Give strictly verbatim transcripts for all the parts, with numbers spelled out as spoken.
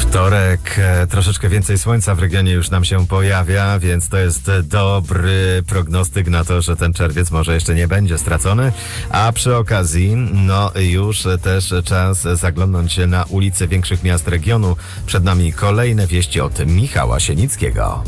Wtorek, e, troszeczkę więcej słońca w regionie już nam się pojawia, więc to jest dobry prognostyk na to, że ten czerwiec może jeszcze nie będzie stracony. A przy okazji, no już też czas zaglądnąć na ulice większych miast regionu. Przed nami kolejne wieści od Michała Sienickiego.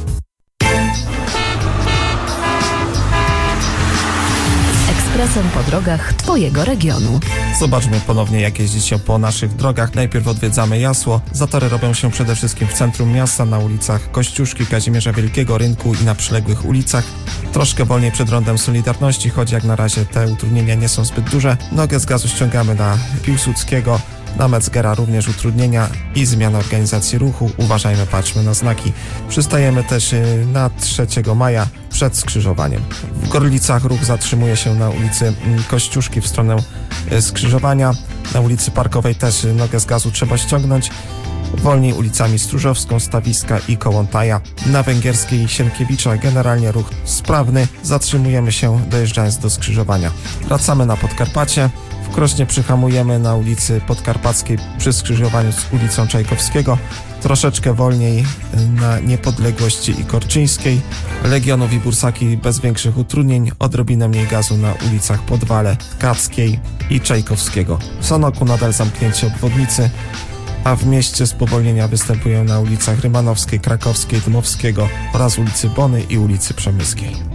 Ekspresem po drogach Twojego regionu. Zobaczmy ponownie, jak jeździ się po naszych drogach. Najpierw odwiedzamy Jasło. Zatory robią się przede wszystkim w centrum miasta, na ulicach Kościuszki, Kazimierza Wielkiego, Rynku i na przyległych ulicach. Troszkę wolniej przed Rondem Solidarności, choć jak na razie te utrudnienia nie są zbyt duże. Nogę z gazu ściągamy na Piłsudskiego. Na Metzgera również utrudnienia i zmiana organizacji ruchu. Uważajmy, patrzmy na znaki. Przystajemy też na trzeciego maja przed skrzyżowaniem. W Gorlicach ruch zatrzymuje się na ulicy Kościuszki w stronę skrzyżowania. Na ulicy Parkowej też nogę z gazu trzeba ściągnąć. Wolniej ulicami Stróżowską, Stawiska i Kołątaja. Na Węgierskiej Sienkiewicza generalnie ruch sprawny. Zatrzymujemy się, dojeżdżając do skrzyżowania. Wracamy na Podkarpacie. W Krośnie przyhamujemy na ulicy Podkarpackiej przy skrzyżowaniu z ulicą Czajkowskiego. Troszeczkę wolniej na Niepodległości i Korczyńskiej. Legionów i Bursaki bez większych utrudnień. Odrobinę mniej gazu na ulicach Podwale, Kackiej i Czajkowskiego. W Sanoku nadal zamknięcie obwodnicy, a w mieście spowolnienia występują na ulicach Rymanowskiej, Krakowskiej, Dmowskiego oraz ulicy Bony i ulicy Przemyskiej.